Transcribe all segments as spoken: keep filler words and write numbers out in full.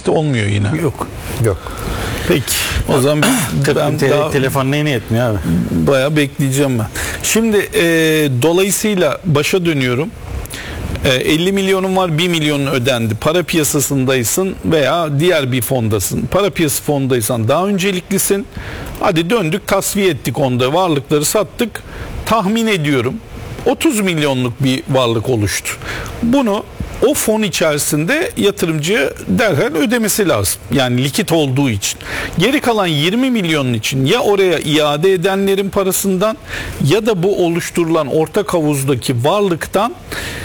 taksite olmuyor yine. Yok. Yok. Peki. O zaman ben, ben te daha telefon neyine yetmiyor abi? bayağı bekleyeceğim ben. Şimdi e, dolayısıyla başa dönüyorum. E, elli milyonun var, bir milyonun ödendi. Para piyasasındaysın veya diğer bir fondasın. Para piyasası fondaysan daha önceliklisin. Hadi döndük, tasfiye ettik onda. Varlıkları sattık. Tahmin ediyorum otuz milyonluk bir varlık oluştu. Bunu o fon içerisinde yatırımcıya derhal ödemesi lazım. Yani likit olduğu için. Geri kalan yirmi milyonun için ya oraya iade edenlerin parasından ya da bu oluşturulan ortak havuzdaki varlıktan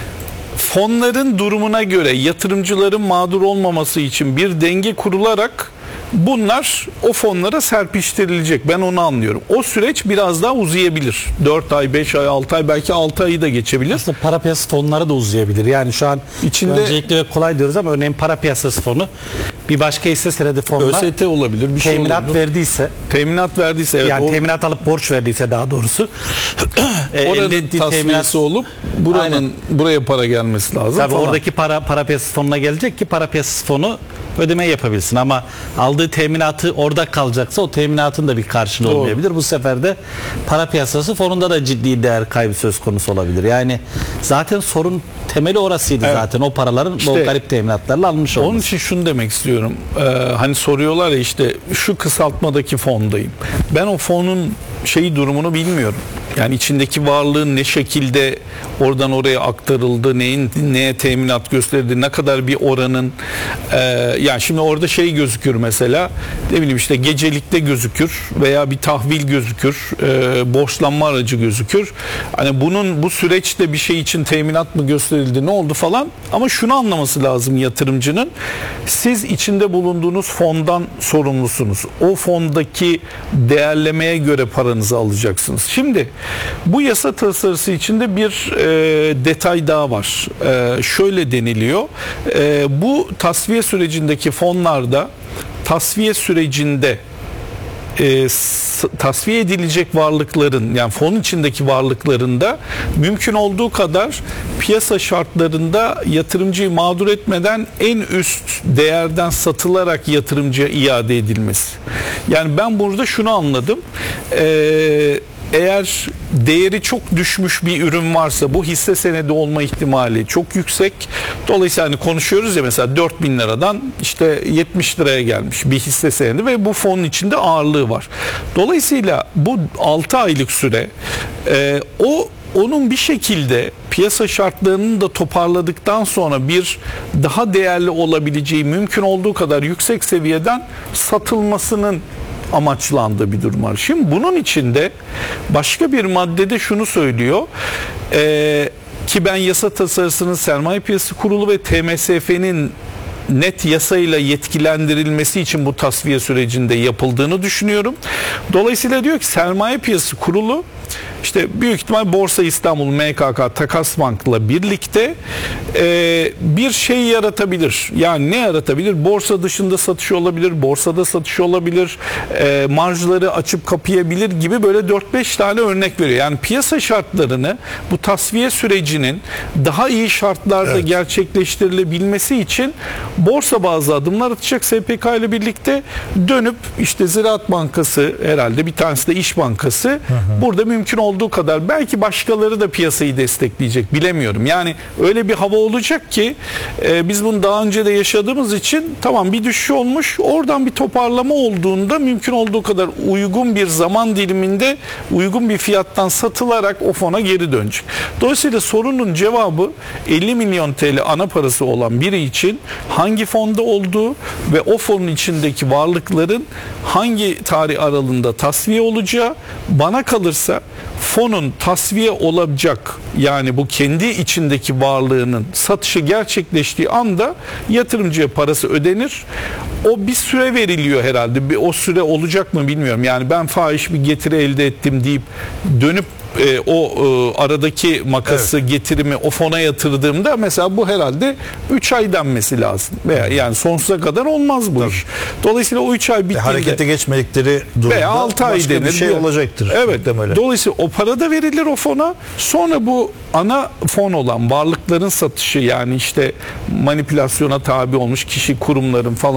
fonların durumuna göre yatırımcıların mağdur olmaması için bir denge kurularak bunlar o fonlara serpiştirilecek. Ben onu anlıyorum. O süreç biraz daha uzayabilir. dört ay, beş ay, altı ay, belki altı ayı da geçebilir. Aslında para piyasası fonları da uzayabilir. Yani şu an İçinde öncelikle ve kolay diyoruz ama örneğin para piyasası fonu bir başka hisse senedi fonuna ÖST olabilir, bir şey teminat olabilir. verdiyse, Teminat verdiyse, evet, yani o, teminat alıp borç verdiyse daha doğrusu e, oranın elde ettiği tasfiyesi teminat olup buranın Aynen. buraya para gelmesi lazım. Tabii falan. oradaki para para piyasası fonuna gelecek ki para piyasası fonu ödeme yapabilsin ama aldığı teminatı orada kalacaksa o teminatın da bir karşılığı Doğru. olmayabilir. Bu sefer de para piyasası fonunda da ciddi değer kaybı söz konusu olabilir. Yani zaten sorun temeli orasıydı, evet. Zaten o paraların İşte, o garip teminatlarla alınmış olması. Onun için şunu demek istiyorum. Ee, hani soruyorlar ya, işte şu kısaltmadaki fondayım. Ben o fonun şeyi durumunu bilmiyorum. Yani içindeki varlığın ne şekilde oradan oraya aktarıldı, neyin neye teminat gösterdi, ne kadar bir oranın e, yani şimdi orada şey gözükür mesela, ne bileyim işte gecelikte gözükür veya bir tahvil gözükür, e, borçlanma aracı gözükür. Hani bunun bu süreçte bir şey için teminat mı gösterildi, ne oldu falan, ama şunu anlaması lazım yatırımcının: siz içinde bulunduğunuz fondan sorumlusunuz. O fondaki değerlemeye göre paranızı alacaksınız. Şimdi bu yasa tasarısı içinde bir e, detay daha var. E, şöyle deniliyor. E, bu tasfiye sürecindeki fonlarda tasfiye sürecinde e, tasfiye edilecek varlıkların, yani fon içindeki varlıklarında mümkün olduğu kadar piyasa şartlarında yatırımcıyı mağdur etmeden en üst değerden satılarak yatırımcıya iade edilmesi. Yani ben burada şunu anladım. Eee Eğer değeri çok düşmüş bir ürün varsa, bu hisse senedi olma ihtimali çok yüksek. Dolayısıyla hani konuşuyoruz ya, mesela dört bin liradan işte yetmiş liraya gelmiş bir hisse senedi ve bu fonun içinde ağırlığı var. Dolayısıyla bu altı aylık süre e, o onun bir şekilde piyasa şartlarını da toparladıktan sonra bir daha değerli olabileceği, mümkün olduğu kadar yüksek seviyeden satılmasının amaçlandığı bir durum var. Şimdi bunun içinde başka bir maddede şunu söylüyor ee, ki ben yasa tasarısının Sermaye Piyasası Kurulu ve T M S F'nin net yasayla yetkilendirilmesi için bu tasfiye sürecinde yapıldığını düşünüyorum. Dolayısıyla diyor ki Sermaye Piyasası Kurulu işte büyük ihtimal Borsa İstanbul, M K K, Takas Bank'la birlikte e, bir şey yaratabilir. Yani ne yaratabilir? Borsa dışında satış olabilir, borsada satış olabilir, e, marjları açıp kapayabilir gibi böyle dört beş tane örnek veriyor. Yani piyasa şartlarını bu tasfiye sürecinin daha iyi şartlarda evet. gerçekleştirilebilmesi için borsa bazı adımlar atacak S P K ile birlikte, dönüp işte Ziraat Bankası, herhalde bir tanesi de İş Bankası, hı hı. burada mümkün olduğu kadar, belki başkaları da piyasayı destekleyecek, bilemiyorum. Yani öyle bir hava olacak ki e, biz bunu daha önce de yaşadığımız için, tamam bir düşüş olmuş, oradan bir toparlama olduğunda mümkün olduğu kadar uygun bir zaman diliminde uygun bir fiyattan satılarak o fona geri dönecek. Dolayısıyla sorunun cevabı elli milyon T L ana parası olan biri için hangi fonda olduğu ve o fonun içindeki varlıkların hangi tarih aralığında tasfiye olacağı. Bana kalırsa fonun tasfiye olacak, yani bu kendi içindeki varlığının satışı gerçekleştiği anda yatırımcıya parası ödenir. O bir süre veriliyor herhalde. Bir, o süre olacak mı bilmiyorum. Yani ben fahiş bir getiri elde ettim deyip dönüp E, o e, aradaki makası, evet. getirimi o fona yatırdığımda mesela bu herhalde üç ay denmesi lazım. Veya yani sonsuza kadar olmaz bu Tabii. iş. Dolayısıyla o üç ay bittiğinde, harekete geçmedikleri durumda veya altı ay denir, bir şey olacaktır. Evet. Muhtemelen. Dolayısıyla o para da verilir o fona. Sonra bu ana fon olan varlıkların satışı, yani işte manipülasyona tabi olmuş kişi, kurumların falan